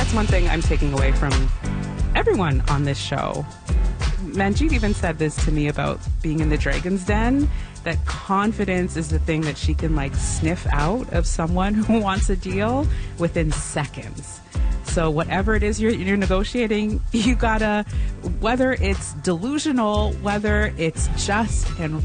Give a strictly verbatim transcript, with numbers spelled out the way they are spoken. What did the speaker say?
that's one thing I'm taking away from everyone on this show. Manjeet even said this to me about being in the Dragon's Den, that confidence is the thing that she can like sniff out of someone who wants a deal within seconds. So whatever it is you're, you're negotiating, you gotta, whether it's delusional, whether it's just and